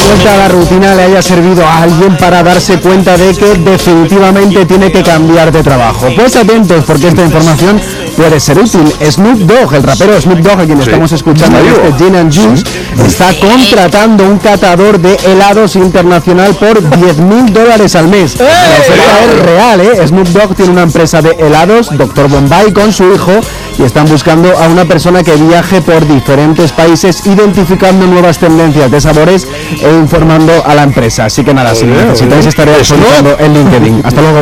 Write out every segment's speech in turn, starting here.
vuelta a la rutina le haya servido a alguien para darse cuenta de que definitivamente tiene que cambiar de trabajo. Pues atentos, porque esta información puede ser útil. Snoop Dogg, el rapero Snoop Dogg, a quien estamos escuchando en este Gin and Juice, está contratando un catador de helados internacional por $10,000 al mes. La oferta es real, ¿eh? Snoop Dogg tiene una empresa de helados, Dr. Bombay, con su hijo, y están buscando a una persona que viaje por diferentes países identificando nuevas tendencias de sabores e informando a la empresa. Así que nada, si necesitáis estaré actualizando en LinkedIn. Hasta luego.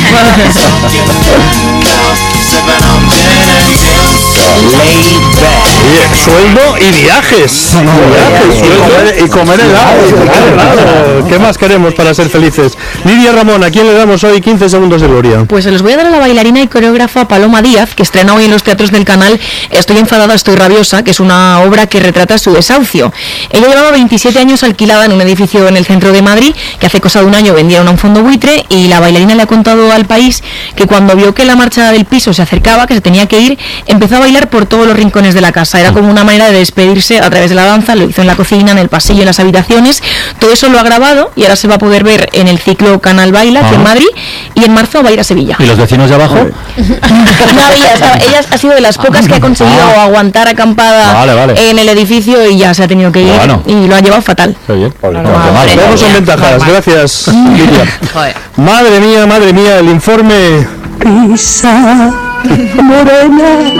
Sueldo y viajes. Y comer helado. ¿Qué más queremos para ser felices? Lidia Ramón, ¿a quién le damos hoy 15 segundos de gloria? Pues se los voy a dar a la bailarina y coreógrafa Paloma Díaz, que estrena hoy en los teatros del canal Estoy enfadada, estoy rabiosa, que es una obra que retrata su desahucio. Ella llevaba 27 años alquilada en un edificio en el centro de Madrid, que hace cosa de un año vendieron a un fondo buitre, y la bailarina le ha contado al País que cuando vio que la marcha del piso se acercaba, que se tenía que ir, empezó a bailar por todos los rincones de la casa. Era como una manera de despedirse a través de la danza. Lo hizo en la cocina, en el pasillo, en las habitaciones. Todo eso lo ha grabado y ahora se va a poder ver en el ciclo Canal Baila, aquí en Madrid, y en marzo va a ir a Sevilla. ¿Y los vecinos de abajo? Ella ha sido de las pocas que ha conseguido aguantar acampada en el edificio y ya se ha tenido que ir, y lo ha llevado fatal. Qué bien. Todos son ventajas. Gracias, Lidia. Madre mía, el informe Pisa morena,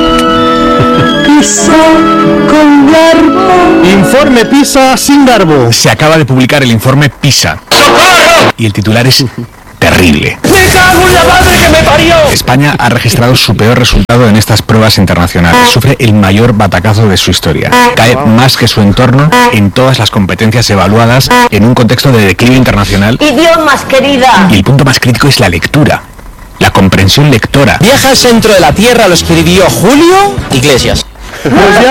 pisa con garbo. Informe PISA sin garbo. Se acaba de publicar el informe PISA. Y el titular es terrible. ¡Me cago en la madre que me parió! España ha registrado su peor resultado en estas pruebas internacionales. Sufre el mayor batacazo de su historia. Cae más que su entorno en todas las competencias evaluadas en un contexto de declive internacional. ¡Idiomas, querida! Y el punto más crítico es la lectura. La comprensión lectora. Viaja al centro de la Tierra, lo escribió Julio Iglesias. Pues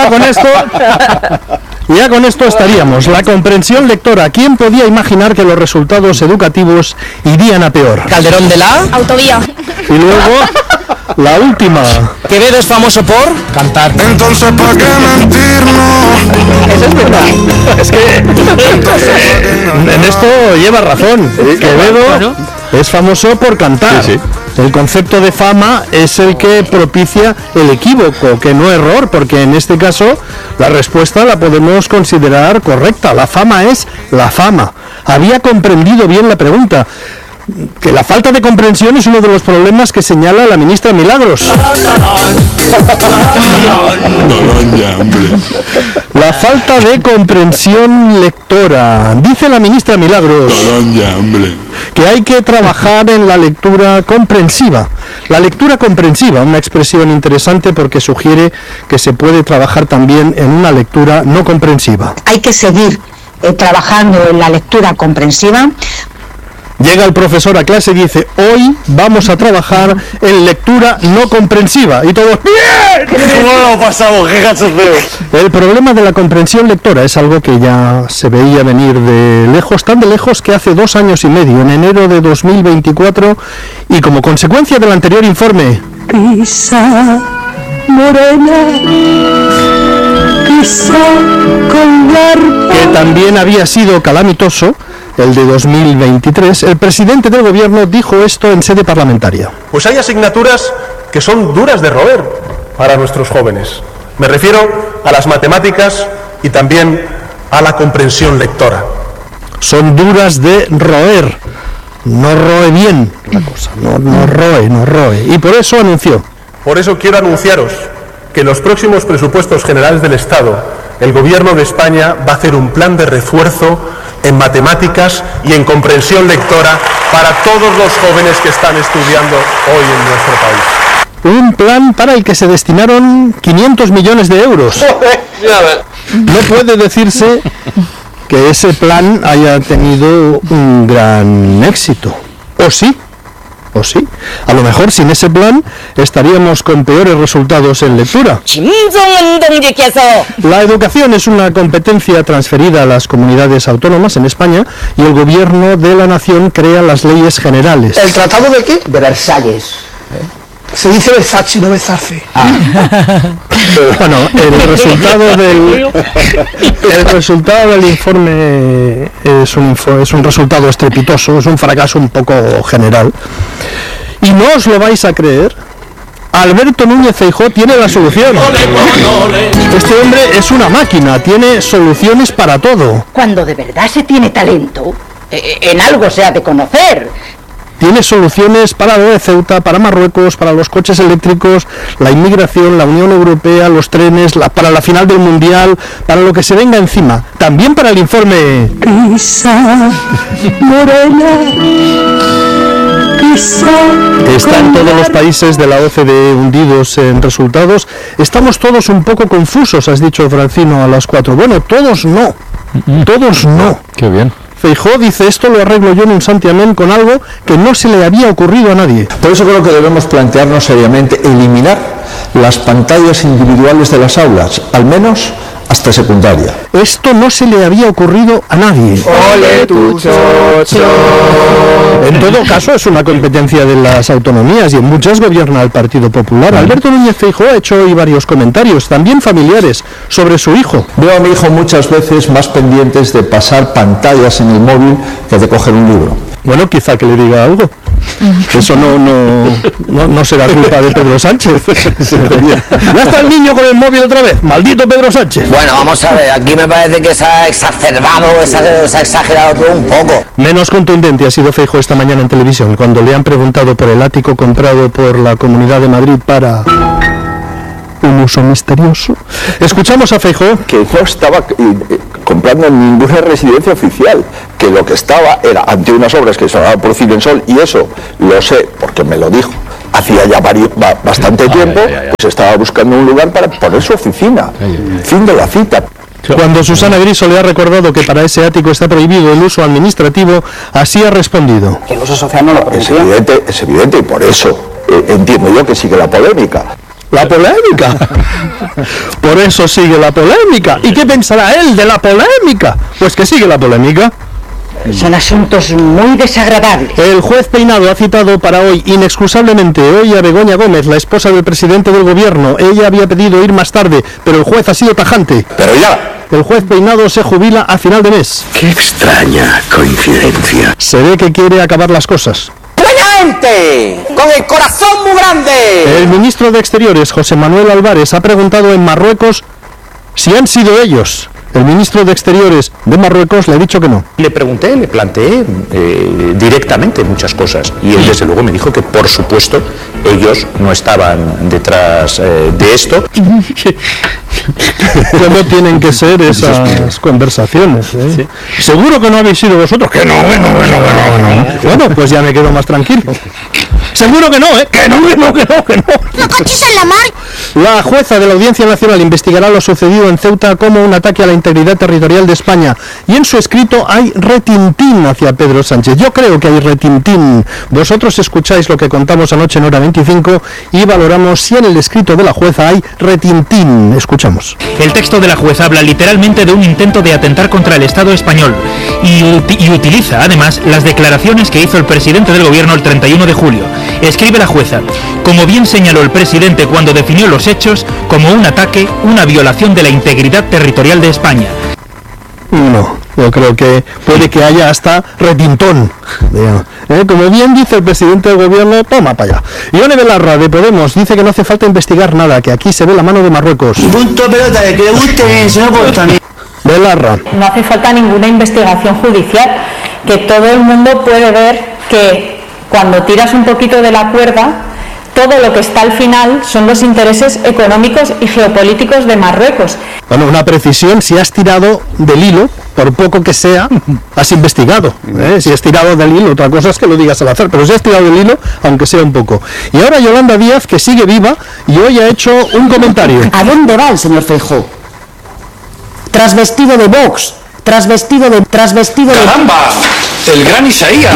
ya con esto estaríamos. La comprensión lectora. ¿Quién podía imaginar que los resultados educativos irían a peor? Calderón de la autovía. Y luego, la última. Quevedo es famoso por cantar. Entonces, ¿para qué mentirnos? Eso es verdad. Es que en esto lleva razón. Quevedo es famoso por cantar. Sí. El concepto de fama es el que propicia el equívoco, que no error, porque en este caso la respuesta la podemos considerar correcta. La fama es la fama. Había comprendido bien la pregunta. Que la falta de comprensión es uno de los problemas que señala la ministra Milagros. La falta de comprensión lectora. Dice la ministra Milagros que hay que trabajar en la lectura comprensiva. La lectura comprensiva, una expresión interesante porque sugiere que se puede trabajar también en una lectura no comprensiva. Hay que seguir trabajando en la lectura comprensiva. Llega el profesor a clase y dice: hoy vamos a trabajar en lectura no comprensiva. Y todos: ¡bien! ¿Cómo lo pasamos? ¡Qué gacho feo! El problema de la comprensión lectora es algo que ya se veía venir de lejos, tan de lejos que hace 2 años y medio, en enero de 2024, y como consecuencia del anterior informe, Pisa morena, pisa con garbo. que también había sido calamitoso, el de 2023, el presidente del gobierno dijo esto en sede parlamentaria. Pues hay asignaturas que son duras de roer para nuestros jóvenes. Me refiero a las matemáticas y también a la comprensión lectora. Son duras de roer. No roe bien la cosa, no roe. Y por eso anunció. Por eso quiero anunciaros que en los próximos presupuestos generales del Estado, el Gobierno de España va a hacer un plan de refuerzo en matemáticas y en comprensión lectora para todos los jóvenes que están estudiando hoy en nuestro país. Un plan para el que se destinaron 500 millones de euros. No puede decirse que ese plan haya tenido un gran éxito. ¿O sí? ¿O sí? A lo mejor sin ese plan estaríamos con peores resultados en lectura. La educación es una competencia transferida a las comunidades autónomas en España y el gobierno de la nación crea las leyes generales. ¿El tratado de qué? De Versalles. Se dice Versace, no Versace. Bueno, el resultado del informe es un resultado estrepitoso, es un fracaso un poco general. Y no os lo vais a creer, Alberto Núñez Feijóo tiene la solución. Este hombre es una máquina, tiene soluciones para todo. Cuando de verdad se tiene talento, en algo se ha de conocer. Tiene soluciones para lo de Ceuta, para Marruecos, para los coches eléctricos, la inmigración, la Unión Europea, los trenes, para la final del Mundial, para lo que se venga encima. También para el informe. Brisa morena. Están todos los países de la OCDE hundidos en resultados. Estamos todos un poco confusos, has dicho Francino a las 4. Bueno, todos no. Todos no. Qué bien. Feijóo dice, esto lo arreglo yo en un santiamén con algo que no se le había ocurrido a nadie. Por eso creo que debemos plantearnos seriamente eliminar las pantallas individuales de las aulas, al menos hasta secundaria. Esto no se le había ocurrido a nadie. ¡Ole tu chocho! En todo caso, es una competencia de las autonomías y en muchas gobierna el Partido Popular. Alberto Núñez Feijóo ha hecho hoy varios comentarios, también familiares, sobre su hijo. Veo a mi hijo muchas veces más pendientes de pasar pantallas en el móvil que de coger un libro. Bueno, quizá que le diga algo. Eso no será culpa de Pedro Sánchez. Ya está el niño con el móvil otra vez. Maldito Pedro Sánchez. Bueno, vamos a ver, aquí me parece que se ha exacerbado, se ha exagerado todo un poco. Menos contundente ha sido Feijóo esta mañana en televisión, cuando le han preguntado por el ático comprado por la Comunidad de Madrid para un uso misterioso. Escuchamos a Feijóo. Que no estaba comprando ninguna residencia oficial, que lo que estaba era ante unas obras que se llamaban por Cinensol, y eso lo sé porque me lo dijo hacía ya bastante tiempo, pues estaba buscando un lugar para poner su oficina. Fin de la cita. Cuando Susana Griso le ha recordado que para ese ático está prohibido el uso administrativo, así ha respondido. El uso social no lo permitía. Es evidente y por eso entiendo yo que sigue la polémica. ¿La polémica? Por eso sigue la polémica. ¿Y qué pensará él de la polémica? Pues que sigue la polémica. Son asuntos muy desagradables. El juez Peinado ha citado para hoy, inexcusablemente, a Begoña Gómez, la esposa del presidente del gobierno. Ella había pedido ir más tarde, pero el juez ha sido tajante. Pero ya. El juez Peinado se jubila a final de mes. Qué extraña coincidencia. Se ve que quiere acabar las cosas. ¡Con el corazón muy grande! El ministro de Exteriores, José Manuel Álvarez, ha preguntado en Marruecos si han sido ellos. El ministro de Exteriores de Marruecos le ha dicho que no. Le pregunté, le planteé directamente muchas cosas y él desde luego me dijo que por supuesto ellos no estaban detrás de esto. ¿Cómo tienen que ser esas conversaciones? Sí. Seguro que no habéis sido vosotros. Que no. Bueno, pues ya me quedo más tranquilo. Seguro que no, que no. ¡No coches en la mar! La jueza de la Audiencia Nacional investigará lo sucedido en Ceuta como un ataque a la integridad territorial de España. Y en su escrito hay retintín hacia Pedro Sánchez. Yo creo que hay retintín. Vosotros escucháis lo que contamos anoche en Hora 25 y valoramos si en el escrito de la jueza hay retintín. Escuchamos. El texto de la jueza habla literalmente de un intento de atentar contra el Estado español y utiliza además las declaraciones que hizo el presidente del gobierno el 31 de julio. Escribe la jueza: como bien señaló el presidente cuando definió los hechos como un ataque, una violación de la integridad territorial de España. No, yo creo que puede que haya hasta retintón. Como bien dice el presidente del gobierno, toma para allá. Ione Belarra, de Podemos, dice que no hace falta investigar nada, que aquí se ve la mano de Marruecos. Punto pelota, que le guste, se no puede también. Belarra. No hace falta ninguna investigación judicial, que todo el mundo puede ver que cuando tiras un poquito de la cuerda, todo lo que está al final son los intereses económicos y geopolíticos de Marruecos. Bueno, una precisión: si has tirado del hilo, por poco que sea, has investigado. Si has tirado del hilo, otra cosa es que lo digas al azar, pero si has tirado del hilo, aunque sea un poco. Y ahora Yolanda Díaz, que sigue viva, y hoy ha hecho un comentario. ¿A dónde va el señor Feijóo? Trasvestido de Vox, trasvestido de... ¡Caramba! ¡El gran Isaías!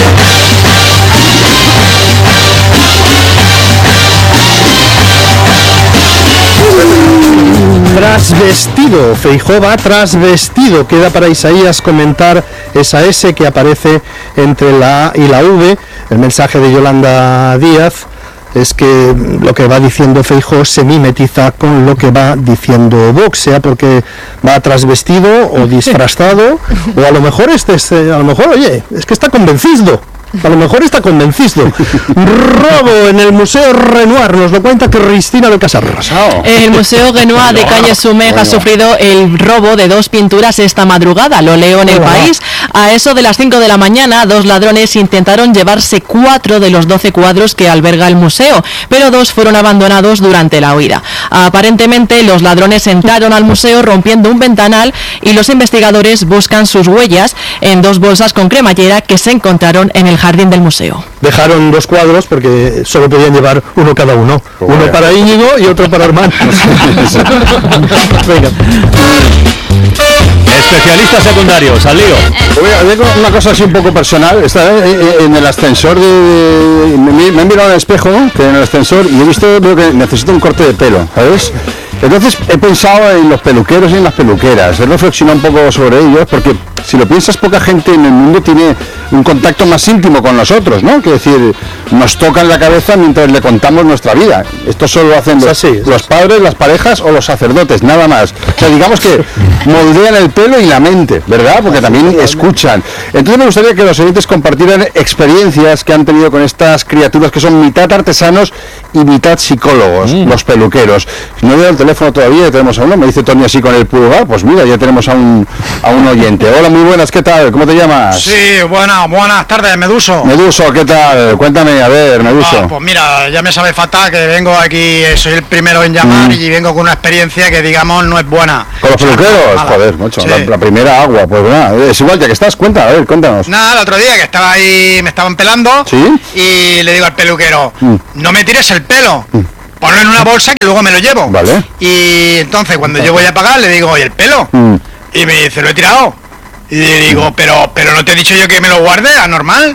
Trasvestido, Feijóo va trasvestido. Queda para Isaías comentar esa S que aparece entre la A y la V. El mensaje de Yolanda Díaz es que lo que va diciendo Feijóo se mimetiza con lo que va diciendo Vox, sea porque va trasvestido o disfrazado, o a lo mejor oye, es que está convencido. A lo mejor está convencido. Robo en el Museo Renoir, nos lo cuenta Cristina de Casarro. El Museo Renoir de Calle Sumer ha sufrido el robo de 2 pinturas esta madrugada, lo leo en El País. A eso de las 5 de la mañana, 2 ladrones intentaron llevarse 4 de los 12 cuadros que alberga el museo, pero 2 fueron abandonados durante la huida. Aparentemente, los ladrones entraron al museo rompiendo un ventanal y los investigadores buscan sus huellas en 2 bolsas con cremallera que se encontraron en el jardín del museo. Dejaron 2 cuadros porque solo podían llevar uno cada uno. Uno para Íñigo y otro para Armando. Venga. Especialistas secundarios, al lío. Una cosa así un poco personal. Está en el ascensor me he mirado al espejo, que en el ascensor, y he visto que necesito un corte de pelo, ¿sabes? Entonces he pensado en los peluqueros y en las peluqueras. He reflexionado un poco sobre ellos, porque si lo piensas, poca gente en el mundo tiene un contacto más íntimo con nosotros, ¿no? Que decir, nos tocan la cabeza mientras le contamos nuestra vida. Esto solo lo hacen los padres, las parejas o los sacerdotes, nada más. O sea, digamos que moldean el pelo y la mente, ¿verdad? Porque también escuchan. Entonces me gustaría que los oyentes compartieran experiencias que han tenido con estas criaturas que son mitad artesanos y mitad psicólogos, los peluqueros. Si no veo el teléfono todavía, ya tenemos a uno, me dice Tony así con el pulgar, pues mira, ya tenemos a un oyente. Hola, muy buenas, ¿qué tal? ¿Cómo te llamas? Sí, buenas tardes, Meduso. Meduso, ¿qué tal? Cuéntame, a ver, Meduso. Pues mira, ya me sabe fatal que vengo aquí, soy el primero en llamar y vengo con una experiencia que digamos no es buena. ¿Con los peluqueros? Joder, macho, sí. la primera agua, pues nada, es igual, ya que estás, cuéntanos. Nada, el otro día que estaba ahí, me estaban pelando, ¿sí? Y le digo al peluquero, no me tires el pelo. Ponlo en una bolsa que luego me lo llevo. Vale. Y entonces cuando yo voy a pagar le digo, ¿y el pelo? Y me dice, lo he tirado. Y le digo, pero no te he dicho yo que me lo guarde, anormal.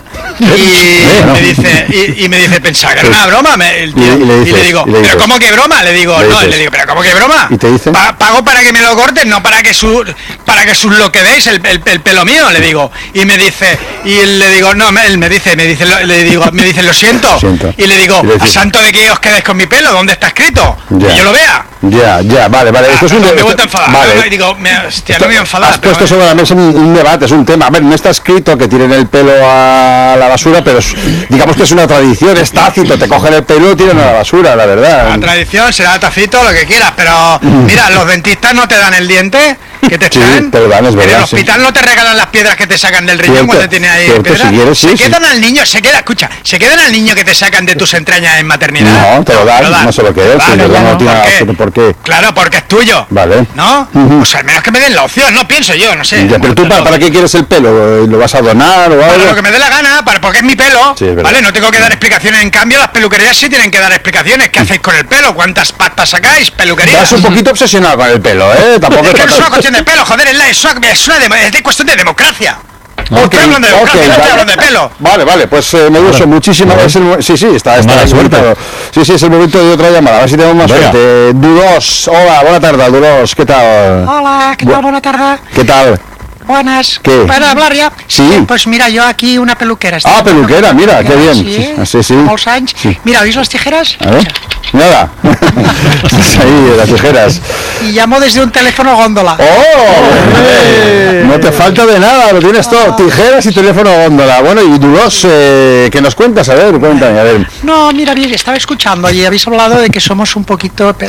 Y me dice, pensaba que era una broma. Y le digo, ¿pero cómo que broma? Le digo, ¿pero cómo que broma? ¿Y te dice? Pago para que me lo corten, no para que lo quedéis el pelo mío, le digo. Y me dice, él me dice, lo siento. Y le digo, ¿a santo de que os quedáis con mi pelo? ¿Dónde está escrito? Que yo lo vea. Ya, vale. Esto es un me he vuelto a enfadar. Vale. Digo, hostia, no me voy a enfadar. Has puesto sobre la mesa un debate, es un tema. A ver, no está escrito que tiren el pelo a la basura, pero digamos que es una tradición, es tácito, te cogen el pelo y tiran a la basura, la verdad. La tradición será tacito, lo que quieras, pero mira, los dentistas no te dan el diente que te traen. Te lo dan, es verdad. En el hospital no te regalan las piedras que te sacan del riñón cuando tienes ahí piedras. Si quieres, se quedan al niño, se quedan al niño que te sacan de tus entrañas en maternidad. No, te lo dan, no sé lo que es, vale, no tiene por qué. Claro, porque es tuyo. Vale. ¿No? Pues al menos que me den la opción, no pienso yo, no sé. Ya, pero tú, ¿para qué quieres el pelo? ¿Lo vas a donar o algo? Para lo que me dé la gana, porque es mi pelo, ¿vale? No tengo que dar explicaciones, en cambio las peluquerías sí tienen que dar explicaciones. ¿Qué hacéis con el pelo? ¿Cuántas pastas sacáis, peluquerías? Estás un poquito obsesionado con el pelo, ¿eh? Tampoco es que no es una cuestión de pelo, joder, es de cuestión de democracia. Estoy hablando de pelo. Vale, pues Meduso, muchísimas gracias. Sí, está suerte. Sí, es el momento de otra llamada, a ver si tenemos más suerte. Duros, hola, buena tarde, Duros, ¿qué tal? Hola, ¿qué tal? Buena tarde. ¿Qué tal? Buenas. ¿Qué? ¿Para hablar ya? Sí. Pues mira, yo aquí una peluquera. Peluquera, mira, qué bien. Sí. Mira, ¿veis las tijeras? A ver. Nada. Ahí, las tijeras. Y llamo desde un teléfono góndola. ¡Oh! No te falta de nada, lo tienes todo. Tijeras y teléfono góndola. Bueno, y Duros, ¿qué nos cuentas? A ver, cuéntame, a ver. No, mira, bien, estaba escuchando y habéis hablado de que somos un poquito de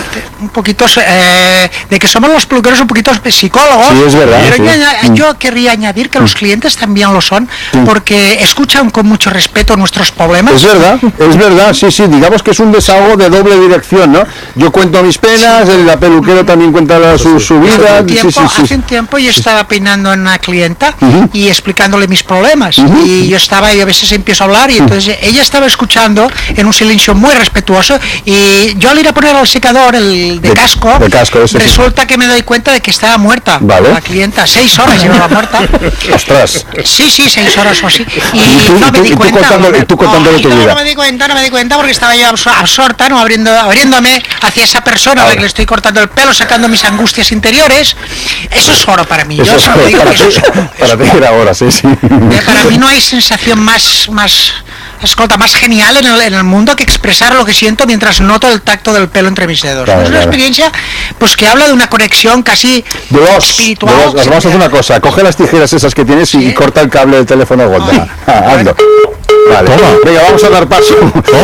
que somos los peluqueros un poquito psicólogos. Sí, es verdad. Pero yo querría añadir que los clientes también lo son, porque escuchan con mucho respeto nuestros problemas. Es verdad, sí, digamos que es un desahogo de doble dirección, ¿no? Yo cuento mis penas, el peluquero también cuenta su vida. Hace un tiempo yo estaba peinando a una clienta y explicándole mis problemas, y yo a veces empiezo a hablar y entonces ella estaba escuchando en un silencio muy respetuoso, y yo al ir a poner al secador el de casco resulta que me doy cuenta de que estaba muerta. La clienta, 6 horas llevaba muerta. Ostras. Sí, 6 horas o así. Y no me di cuenta. No me di cuenta porque estaba yo absorta, ¿no? abriéndome hacia esa persona a la que le estoy cortando el pelo, sacando mis angustias interiores. Eso es oro para mí. Yo siempre digo que eso es oro. Para ti era ahora, sí. Para mí no hay sensación más escolta, más genial en el mundo que expresar lo que siento mientras noto el tacto del pelo entre mis dedos. Claro, es una experiencia pues que habla de una conexión casi espiritual. Vamos a hacer una cosa, coge las tijeras esas que tienes y corta el cable del teléfono Golda. Ando. Vale. Venga, vamos a dar paso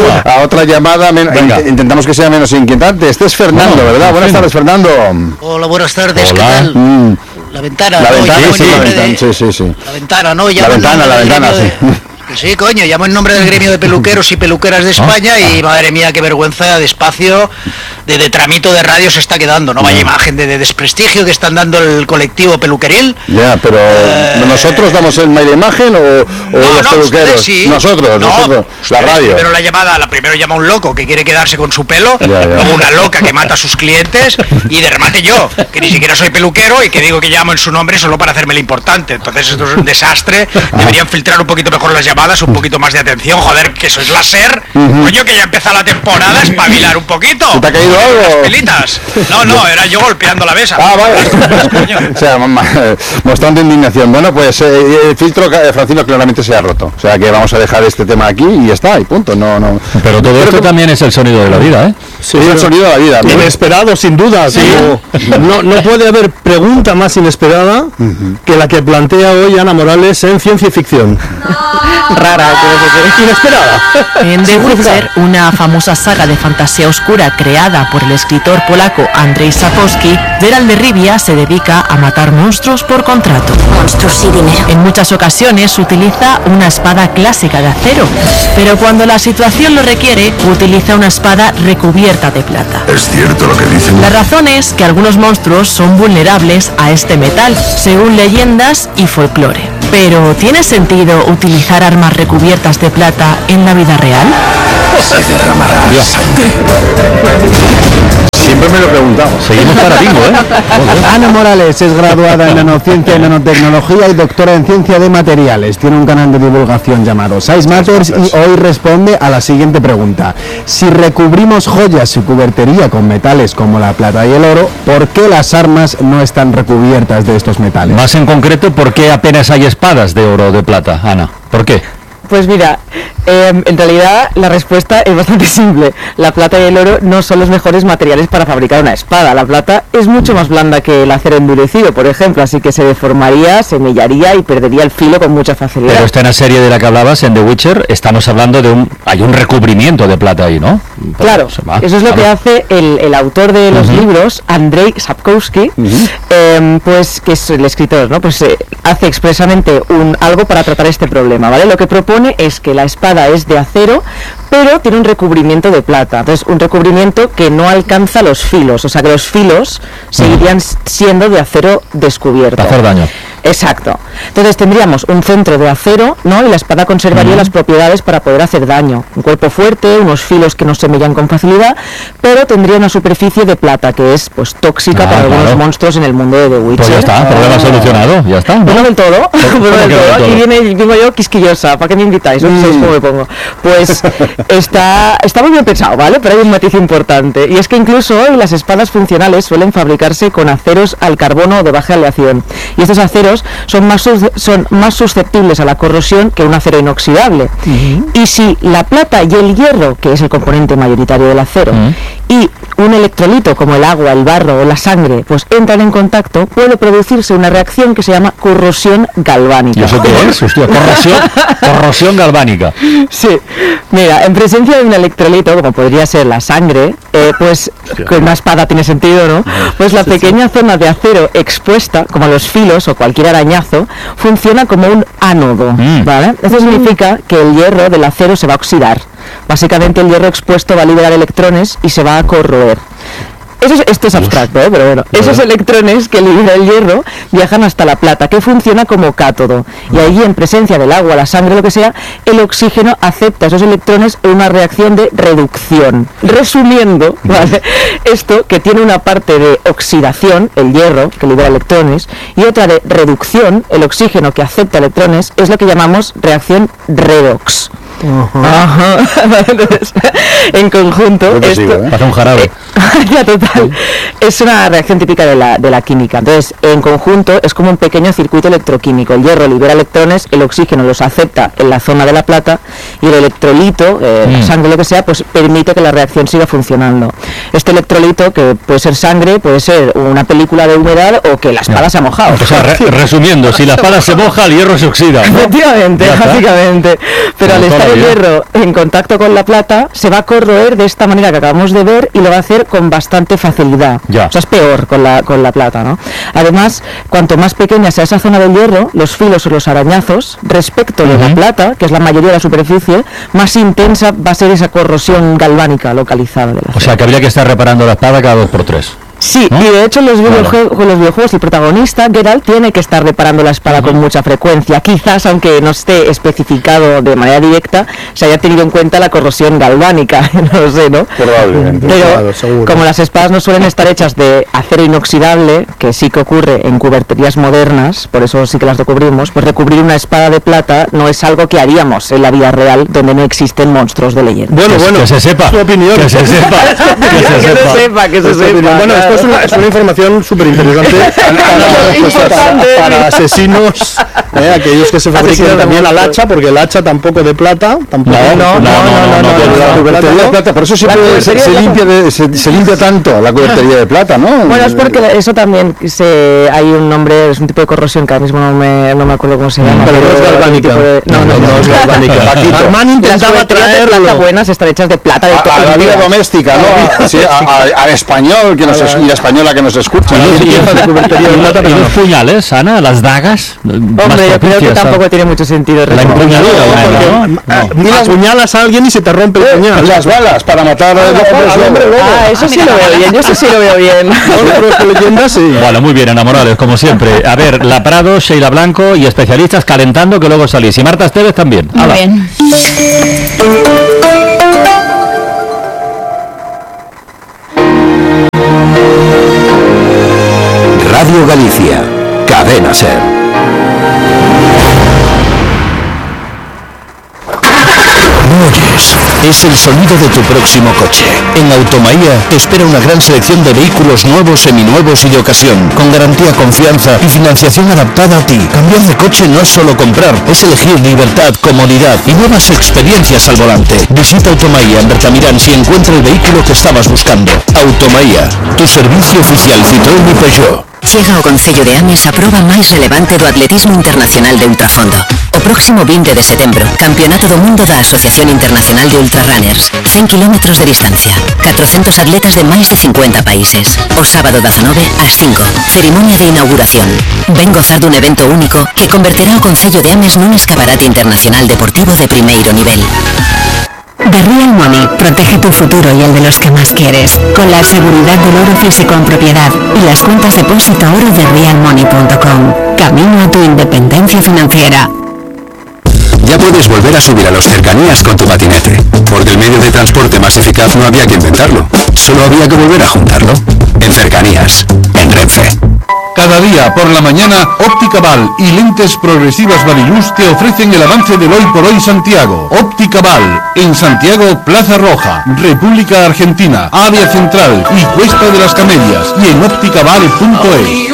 a otra llamada. Intentamos que sea menos inquietante. Este es Fernando, ¿verdad? Buenas tardes, Fernando. Hola, buenas tardes. Hola. ¿Qué tal? La ventana, la ¿no? ventana, Llamo sí, en nombre sí. La ventana, ¿no? La ventana, sí. Que sí, coño, llamo en nombre del gremio de peluqueros y peluqueras de España y madre mía, qué vergüenza de espacio, de tramito de radio se está quedando, ¿no? Vaya imagen de desprestigio que están dando el colectivo peluqueril. Ya, pero ¿nosotros damos el mail de imagen o los peluqueros? Sí. Nosotros, la radio. Primero llama un loco que quiere quedarse con su pelo, luego una loca que mata a sus clientes y de remate yo, que ni siquiera soy peluquero y que digo que llamo en su nombre solo para hacerme lo importante. Entonces esto es un desastre, deberían filtrar un poquito mejor las llamadas, un poquito más de atención, joder, que sois la SER, coño, que ya empieza la temporada, espabilar un poquito. ¿Te ha caído algo? Las pelitas. No, era yo golpeando la mesa. Vale. O sea, mostrando indignación. Bueno, pues el filtro, Francino, claramente se ha roto. O sea que vamos a dejar este tema aquí y ya está, y punto. No. Pero todo esto también es el sonido de la vida, ¿eh? Sí, es el sonido de la vida. Inesperado, sin duda. Sí. No puede haber pregunta más inesperada que la que plantea hoy Ana Morales en Ciencia y Ficción. Rara, inesperada. En The Witcher, una famosa saga de fantasía oscura creada por el escritor polaco Andrzej Sapkowski, Geralt de Rivia se dedica a matar monstruos por contrato. Monstruos y dinero. En muchas ocasiones utiliza una espada clásica de acero, pero cuando la situación lo requiere, utiliza una espada recubierta de plata. Es cierto lo que dicen. La razón es que algunos monstruos son vulnerables a este metal, según leyendas y folclore. Pero ¿tiene sentido utilizar armas recubiertas de plata en la vida real? Se derramará sangre. Siempre me lo he preguntado. Seguimos para bingo, ¿eh? Ana Morales es graduada en nanociencia y nanotecnología y doctora en ciencia de materiales. Tiene un canal de divulgación llamado Size Matters y hoy responde a la siguiente pregunta. Si recubrimos joyas y cubertería con metales como la plata y el oro, ¿por qué las armas no están recubiertas de estos metales? Más en concreto, ¿por qué apenas hay espadas de oro o de plata, Ana? ¿Por qué? Pues mira, en realidad la respuesta es bastante simple. La plata y el oro no son los mejores materiales para fabricar una espada. La plata es mucho más blanda que el acero endurecido, por ejemplo, así que se deformaría, se mellaría y perdería el filo con mucha facilidad. Pero esta en la serie de la que hablabas, en The Witcher, estamos hablando de hay un recubrimiento de plata ahí, ¿no? Claro, eso es lo que hace el autor de los libros, Andrzej Sapkowski, pues que es el escritor, ¿no? Pues hace expresamente algo para tratar este problema, ¿vale? Lo que propone es que la espada es de acero, pero tiene un recubrimiento de plata. Entonces, un recubrimiento que no alcanza los filos, o sea que los filos seguirían siendo de acero descubierto. Para hacer daño. Exacto. Entonces tendríamos un centro de acero, ¿no? Y la espada conservaría las propiedades para poder hacer daño. Un cuerpo fuerte, unos filos que no se mellan con facilidad, pero tendría una superficie de plata que es pues tóxica para algunos monstruos en el mundo de The Witcher. Pues ya está, problema solucionado, ya está, ¿no? Bueno, del todo. Aquí vengo yo quisquillosa, ¿para qué me invitáis? No sabéis cómo me pongo. Pues está muy bien pensado, ¿vale? Pero hay un matiz importante, y es que incluso hoy las espadas funcionales suelen fabricarse con aceros al carbono de baja aleación, y estos aceros son más susceptibles a la corrosión que un acero inoxidable. Y si la plata y el hierro, que es el componente mayoritario del acero, y un electrolito como el agua, el barro o la sangre, pues entran en contacto, puede producirse una reacción que se llama corrosión galvánica. ¿Y eso qué es? Hostia, corrosión galvánica. Sí, mira, en presencia de un electrolito, como podría ser la sangre, pues con una espada tiene sentido, ¿no? Pues la pequeña zona de acero expuesta, como los filos o cualquier arañazo, funciona como un ánodo, ¿vale? Esto significa que el hierro del acero se va a oxidar. Básicamente el hierro expuesto va a liberar electrones y se va a corroer. Esto es abstracto, pero bueno. Esos electrones que libera el hierro viajan hasta la plata, que funciona como cátodo. Y allí, en presencia del agua, la sangre, lo que sea, el oxígeno acepta esos electrones en una reacción de reducción. Resumiendo, ¿vale? Esto, que tiene una parte de oxidación, el hierro, que libera electrones, y otra de reducción, el oxígeno que acepta electrones, es lo que llamamos reacción redox. Entonces, en conjunto, hace un jarabe. anarquía total. Es una reacción típica de la química. Entonces, en conjunto, es como un pequeño circuito electroquímico. El hierro libera electrones, el oxígeno los acepta en la zona de la plata y el electrolito, la sangre, lo que sea, pues permite que la reacción siga funcionando. Este electrolito, que puede ser sangre, puede ser una película de humedad o que la espada se ha mojado. O sea, resumiendo, si la espada se moja, el hierro se oxida, ¿no? Efectivamente, básicamente. Pero al estar el hierro en contacto con la plata, se va a corroer de esta manera que acabamos de ver y lo va a hacer con bastante facilidad. O sea, es peor con la plata, ¿no? Además, cuanto más pequeña sea esa zona del hierro, los filos o los arañazos, respecto de la plata, que es la mayoría de la superficie, más intensa va a ser esa corrosión galvánica localizada de la zona. O sea, que habría que estar reparando la espada cada 2x3. Sí, ¿no? Y de hecho en los videojuegos el protagonista, Geralt, tiene que estar reparando la espada con mucha frecuencia. Quizás, aunque no esté especificado de manera directa, se haya tenido en cuenta la corrosión galvánica, no lo sé, ¿no? Probablemente. Pero seguro. Como las espadas no suelen estar hechas de acero inoxidable, que sí que ocurre en cuberterías modernas, por eso sí que las recubrimos, pues recubrir una espada de plata no es algo que haríamos en la vida real, donde no existen monstruos de leyenda. Bueno, que se sepa. Su opinión. Que se sepa. Que se sepa. Bueno, esto es una información súper interesante para asesinos, aquellos que se fabrican también la hacha, porque el hacha tampoco de plata, tampoco. No, plata, por eso siempre se limpia tanto la cubertería de plata, ¿no? Bueno, es porque eso también hay un nombre, es un tipo de corrosión que ahora mismo no me acuerdo cómo se llama. Pero no es galvánica. No es galvánica. Armani intentaba traer las buenas están hechas de plata de a la vida doméstica, ¿no? Sí, al español y la española que nos escucha. ¿Y los puñales, Ana? ¿Las dagas? Hombre, yo creo que tampoco tiene mucho sentido. La empuñadura, ni las puñalas a alguien y se te rompe el puñal. Las balas para matar al hombre lobo. Eso sí lo veo bien, yo sí lo veo bien. Leyendas, sí. Bueno, muy bien, Ana Morales, como siempre. A ver, La Prado, Sheila Blanco y especialistas calentando que luego salís. Y Marta Esteves también. Muy bien. Radio Galicia, Cadena SER. ¿No oyes? Es el sonido de tu próximo coche. En Automaía te espera una gran selección de vehículos nuevos, seminuevos y de ocasión, con garantía, confianza y financiación adaptada a ti. Cambiar de coche no es solo comprar, es elegir libertad, comodidad y nuevas experiencias al volante. Visita Automaía en Bertamirán y encuentra el vehículo que estabas buscando. Automaía, tu servicio oficial Citroën y Peugeot. Chega ao Concello de Ames a proba máis relevante do atletismo internacional de ultrafondo. O próximo 20 de setembro, Campeonato do Mundo da Asociación Internacional de Ultrarrunners. 100 kilómetros de distancia. 400 atletas de máis de 50 países. O sábado 19 ás 5. Ceremonia de inauguración. Ven gozar dun evento único que converterá o Concello de Ames nun escaparate internacional deportivo de primeiro nivel. The Real Money protege tu futuro y el de los que más quieres, con la seguridad del oro físico en propiedad y las cuentas depósito oro de realmoney.com. Camino a tu independencia financiera. Ya puedes volver a subir a los cercanías con tu patinete, porque el medio de transporte más eficaz no había que inventarlo, solo había que volver a juntarlo. En cercanías, en Renfe. Cada día por la mañana, Óptica Val y Lentes Progresivas Variluz te ofrecen el avance del Hoy por Hoy Santiago. Óptica Val, en Santiago, Plaza Roja, República Argentina, Área Central y Cuesta de las Camelias, y en ópticaval.es.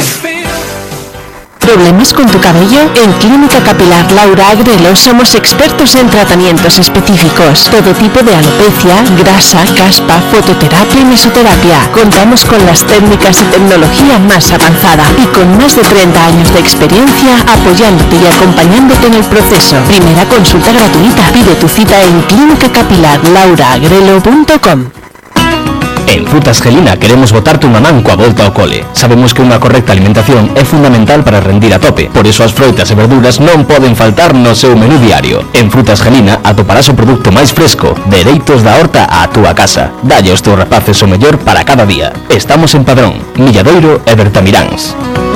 ¿Problemas con tu cabello? En Clínica Capilar Laura Agrelo somos expertos en tratamientos específicos. Todo tipo de alopecia, grasa, caspa, fototerapia y mesoterapia. Contamos con las técnicas y tecnología más avanzada y con más de 30 años de experiencia apoyándote y acompañándote en el proceso. Primera consulta gratuita. Pide tu cita en clinicacapilarlauraagrelo.com. En Frutas Gelina queremos botar tu mamán coa volta ao cole. Sabemos que unha correcta alimentación é fundamental para rendir a tope. Por iso as froitas e verduras non poden faltar no seu menú diario. En Frutas Gelina atoparás o produto máis fresco, dereitos da horta á túa casa. Dalle aos teus rapaces o mellor para cada día. Estamos en Padrón, Milladoiro e Bertamiráns.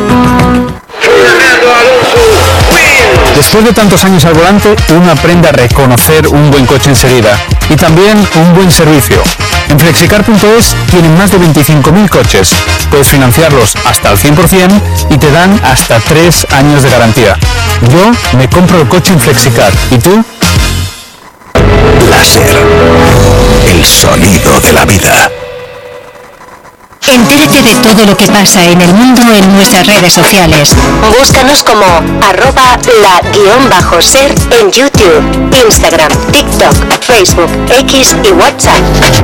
Después de tantos años al volante, uno aprende a reconocer un buen coche enseguida y también un buen servicio. En Flexicar.es tienen más de 25.000 coches. Puedes financiarlos hasta el 100% y te dan hasta 3 años de garantía. Yo me compro el coche en Flexicar. ¿Y tú? Láser. El sonido de la vida. Entérate de todo lo que pasa en el mundo en nuestras redes sociales. Búscanos como @la_ser en YouTube, Instagram, TikTok, Facebook, X y WhatsApp.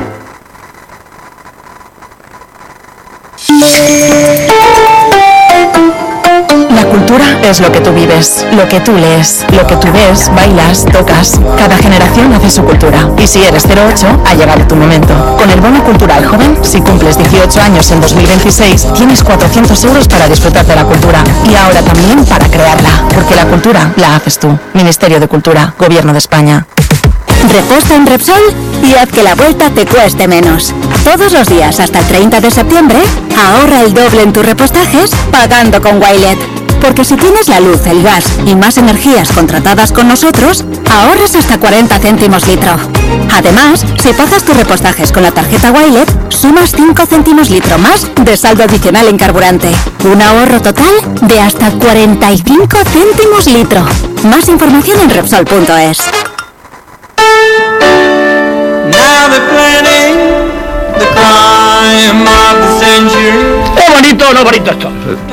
La cultura es lo que tú vives, lo que tú lees, lo que tú ves, bailas, tocas. Cada generación hace su cultura. Y si eres 08, ha llegado tu momento. Con el bono cultural joven, si cumples 18 años en 2026, tienes 400 euros para disfrutar de la cultura. Y ahora también para crearla. Porque la cultura la haces tú. Ministerio de Cultura, Gobierno de España. Reposta en Repsol y haz que la vuelta te cueste menos. Todos los días hasta el 30 de septiembre, ahorra el doble en tus repostajes pagando con Wilet. Porque si tienes la luz, el gas y más energías contratadas con nosotros, ahorras hasta 40 céntimos litro. Además, si pagas tus repostajes con la tarjeta Wilet, sumas 5 céntimos litro más de saldo adicional en carburante. Un ahorro total de hasta 45 céntimos litro. Más información en Repsol.es. ¡Qué bonito, no bonito esto!